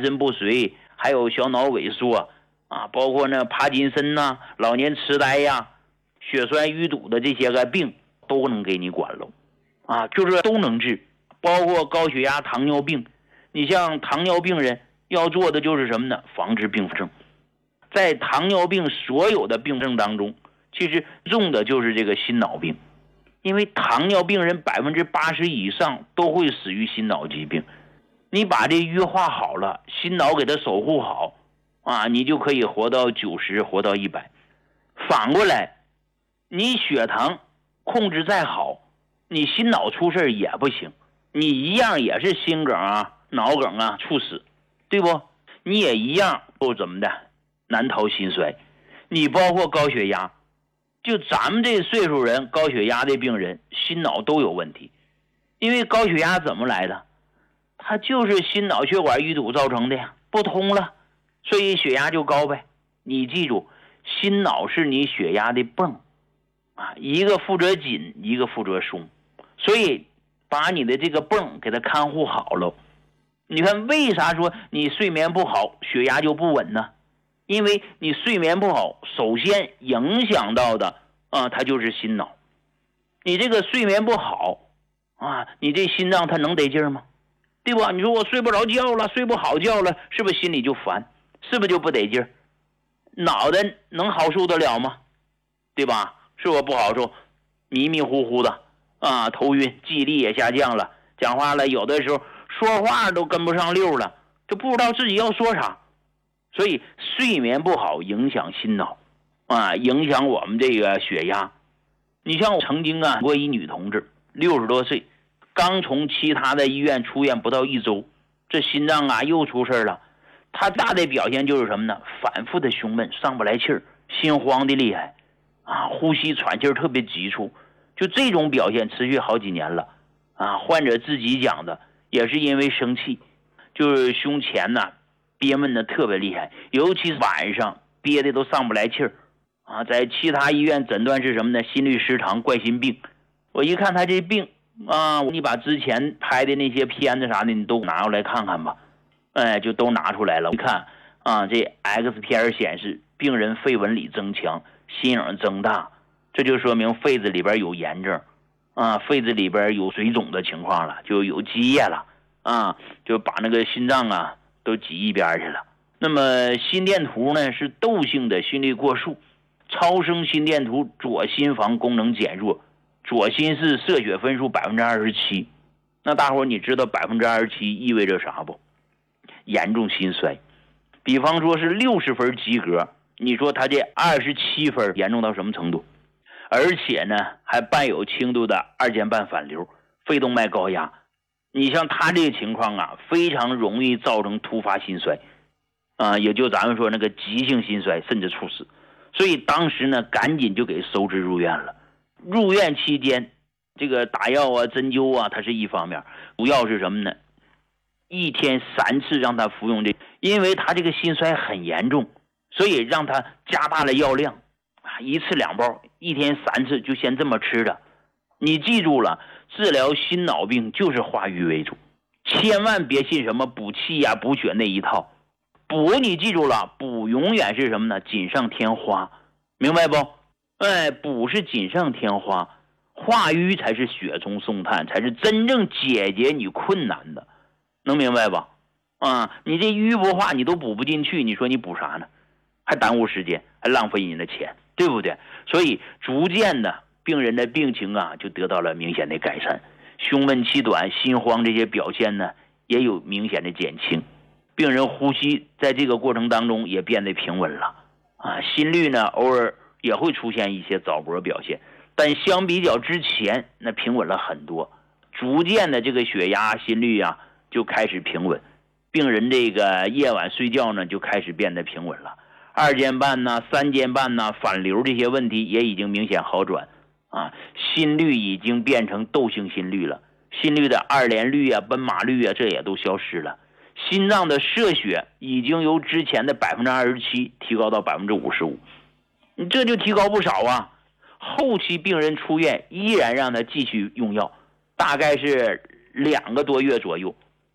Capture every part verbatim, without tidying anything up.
神不遂，还有小脑萎缩啊，包括呢帕金森呐、啊、老年痴呆呀、血栓淤堵的这些个病都能给你管了啊，就是都能治。包括高血压、糖尿病，你像糖尿病人要做的就是什么呢？防治并发症。在糖尿病所有的病症当中，其实重的就是这个心脑病，因为糖尿病人百分之八十以上都会死于心脑疾病。你把这淤化好了，心脑给它守护好啊，你就可以活到九十，活到一百。反过来，你血糖控制再好，你心脑出事也不行，你一样也是心梗啊、脑梗啊猝死，对不？你也一样都怎么的难逃心衰。你包括高血压，就咱们这岁数人高血压的病人心脑都有问题。因为高血压怎么来的？它就是心脑血管淤堵造成的呀，不通了，所以血压就高呗。你记住，心脑是你血压的泵啊，一个负责紧，一个负责松，所以把你的这个泵给它看护好了。你看为啥说你睡眠不好血压就不稳呢？因为你睡眠不好，首先影响到的啊，它就是心脑。你这个睡眠不好啊，你这心脏它能得劲吗？对吧？你说我睡不着觉了，睡不好觉了，是不是心里就烦？是不是就不得劲？脑袋能好受得了吗？对吧？是不是不好受？迷迷糊糊的啊，头晕，记忆力也下降了，讲话了有的时候说话都跟不上溜了，就不知道自己要说啥。所以睡眠不好影响心脑啊，影响我们这个血压。你像我曾经啊过一女同志，六十多岁，刚从其他的医院出院不到一周，这心脏啊又出事了。她大的表现就是什么呢？反复的胸闷，上不来气儿，心慌的厉害啊，呼吸喘气儿特别急促，就这种表现持续好几年了啊。患者自己讲的也是因为生气，就是胸前呢、啊、憋闷的特别厉害，尤其是晚上憋的都上不来气儿啊。在其他医院诊断是什么呢？心律失常、冠心病。我一看他这病啊，你把之前拍的那些片子啥的你都拿过来看看吧。哎，就都拿出来了。你看啊，这 X 片显示病人肺纹理增强，心影增大，这就说明肺子里边有炎症啊，肺子里边有水肿的情况了，就有积液了啊，就把那个心脏啊都挤一边去了。那么心电图呢是窦性的心律过速，超声心电图左心房功能减弱，左心室射血分数百分之二十七。那大伙你知道百分之二十七意味着啥不？严重心衰。比方说是六十分及格，你说他这二十七分严重到什么程度？而且呢还伴有轻度的二尖瓣反流、肺动脉高压。你像他这个情况啊，非常容易造成突发心衰啊，也就咱们说那个急性心衰，甚至猝死。所以当时呢赶紧就给收治入院了。入院期间这个打药啊、针灸啊，它是一方面，主要是什么呢？一天三次让他服用这，因为他这个心衰很严重，所以让他加大了药量啊，一次两包，一天三次，就先这么吃的。你记住了，治疗心脑病就是化瘀为主，千万别信什么补气呀、补血那一套。补你记住了，补永远是什么呢？锦上添花，明白不？哎，补是锦上添花，化瘀才是雪中送炭，才是真正解决你困难的。能明白吧？啊，你这瘀不化你都补不进去，你说你补啥呢？还耽误时间，还浪费你的钱，对不对？所以逐渐的病人的病情啊就得到了明显的改善，胸闷气短、心慌这些表现呢也有明显的减轻，病人呼吸在这个过程当中也变得平稳了啊，心率呢偶尔也会出现一些早搏表现，但相比较之前那平稳了很多，逐渐的这个血压、心率啊就开始平稳，病人这个夜晚睡觉呢就开始变得平稳了，二尖瓣呐、三尖瓣呐、反流这些问题也已经明显好转啊，心率已经变成窦性心律了，心率的二联律啊、奔马律啊这也都消失了，心脏的射血已经由之前的百分之二十七提高到百分之五十五，你这就提高不少啊。后期病人出院依然让他继续用药，大概是两个多月左右。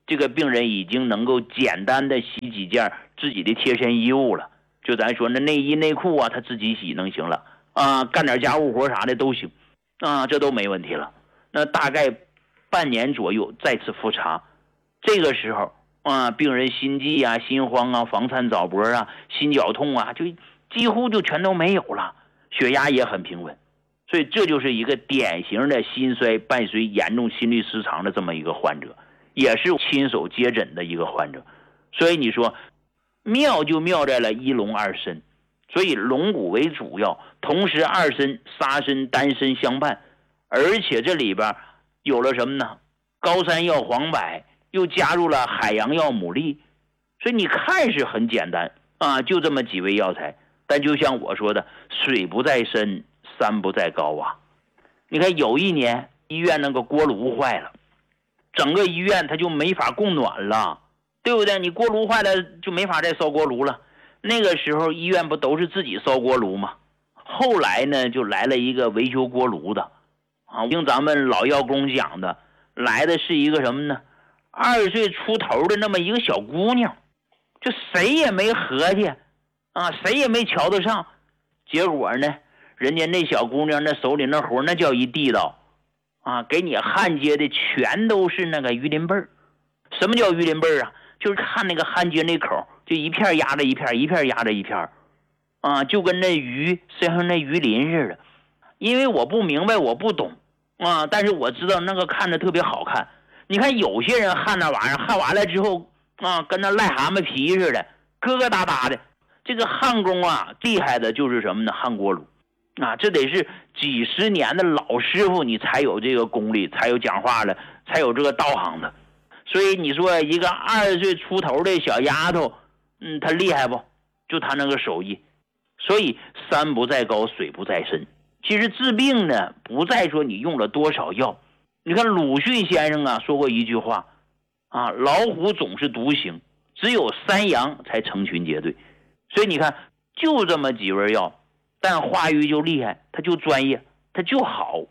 这个病人已经能够简单的洗几件自己的贴身衣物了，就咱说那内衣内裤啊，他自己洗能行了啊，干点家务活啥的都行啊，这都没问题了。那大概半年左右再次复查，这个时候啊，病人心悸啊、心慌啊、房颤早搏啊、心绞痛啊，就几乎就全都没有了，血压也很平稳。所以这就是一个典型的心衰伴随严重心律失常的这么一个患者，也是亲手接诊的一个患者。所以你说妙就妙在了一龙二参，所以龙骨为主要，同时二参、沙参、丹参相伴，而且这里边有了什么呢？高山药黄柏，又加入了海洋药牡蛎，所以你看是很简单啊，就这么几味药材。但就像我说的，水不在深，山不在高啊。你看有一年医院那个锅炉坏了，整个医院它就没法供暖了，对不对？你锅炉坏了就没法再烧锅炉了。那个时候医院不都是自己烧锅炉吗？后来呢就来了一个维修锅炉的啊，听咱们老药工讲的，来的是一个什么呢？二十岁出头的那么一个小姑娘，就谁也没合计啊，谁也没瞧得上。结果呢，人家那小姑娘那手里那活那叫一地道啊，给你焊接的全都是那个鱼鳞背儿。什么叫鱼鳞背儿啊？就是看那个焊接那口，就一片压着一片，一片压着一片啊，就跟那鱼身上那鱼鳞似的。因为我不明白，我不懂啊，但是我知道那个看着特别好看。你看有些人焊那玩意儿，焊完了之后啊，跟那癞蛤蟆皮似的，疙疙瘩瘩的。这个焊工啊，厉害的就是什么呢？焊锅炉啊，这得是几十年的老师傅，你才有这个功力，才有讲话了，才有这个道行的。所以你说一个二十岁出头的小丫头，嗯，她厉害不？就她那个手艺。所以山不在高，水不在深。其实治病呢，不在说你用了多少药。你看鲁迅先生啊说过一句话啊，老虎总是独行，只有山羊才成群结队。所以你看就这么几味药，但华语就厉害，它就专业，它就好。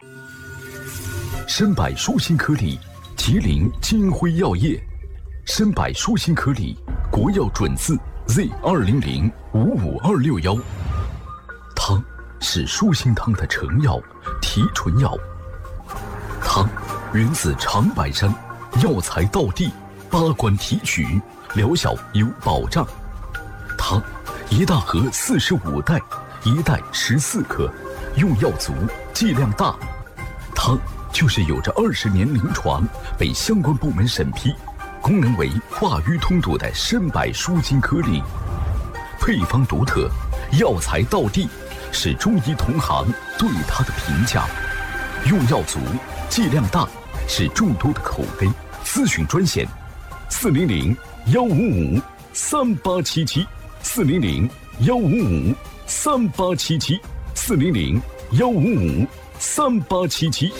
参柏舒心颗粒，吉林金辉药业。参柏舒心颗粒，国药准字 Z 二零零五五二六幺。汤是舒心汤的成药，提纯药。汤源自长白山，药材到地，八关提取，疗效有保障。汤一大盒四十五袋，一袋十四克，用药足，剂量大。汤就是有着二十年临床，被相关部门审批，功能为化瘀通堵的参柏舒筋颗粒。配方独特，药材到地，是中医同行对它的评价。用药足，剂量大，是众多的口碑。咨询专线：四零零幺五五三八七七。四零零幺五五三八七七，四零零幺五五三八七七。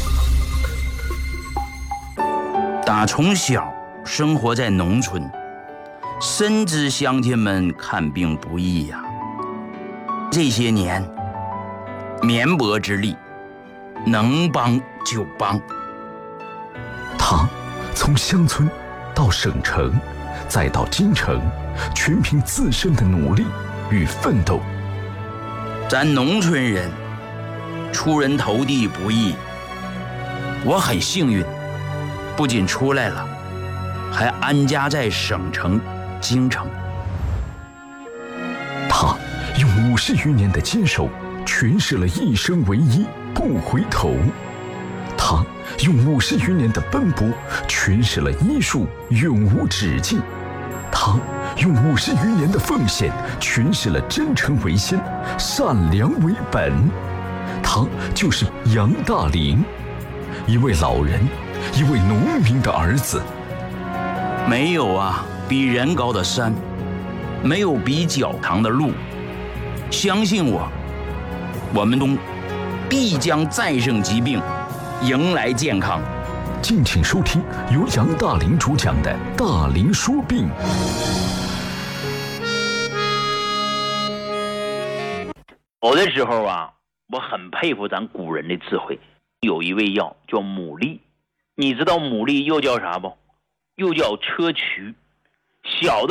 打从小生活在农村，深知乡亲们看病不易呀、啊。这些年，绵薄之力，能帮就帮。 他从乡村到省城，再到京城，全凭自身的努力与奋斗。 咱农村人出人头地不易，我很幸运，不仅出来了，还安家在省城京城。 他用五十余年的坚守，诠释了一生为一，不回头。他用五十余年的奔波，诠释了医术永无止境。他用五十余年的奉献，诠释了真诚为先，善良为本。他就是杨大林，一位老人，一位农民的儿子。 没有啊比人高的山，没有比脚长的路。相信我，我们中必将战胜疾病，迎来健康。 敬请收听由杨大林主讲的《大林说病》。 有的时候啊，我很佩服咱古人的智慧。有一味药叫牡蛎，你知道牡蛎又叫啥不？ 又叫砗磲，小的